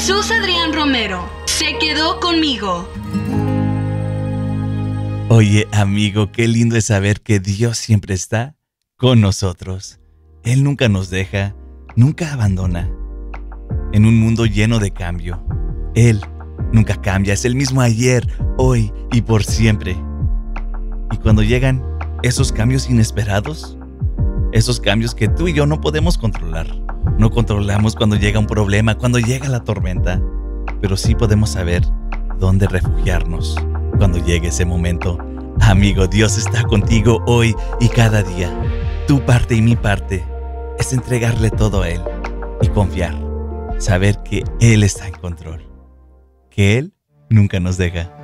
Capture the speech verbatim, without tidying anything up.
Jesús Adrián Romero se quedó conmigo. Oye, amigo, qué lindo es saber que Dios siempre está con nosotros. Él nunca nos deja, nunca abandona. En un mundo lleno de cambio, Él nunca cambia, es el mismo ayer, hoy y por siempre. Y cuando llegan esos cambios inesperados, esos cambios que tú y yo no podemos controlar, no controlamos cuando llega un problema, cuando llega la tormenta, pero sí podemos saber dónde refugiarnos cuando llegue ese momento. Amigo, Dios está contigo hoy y cada día. Tu parte y mi parte es entregarle todo a Él y confiar, saber que Él está en control, que Él nunca nos deja.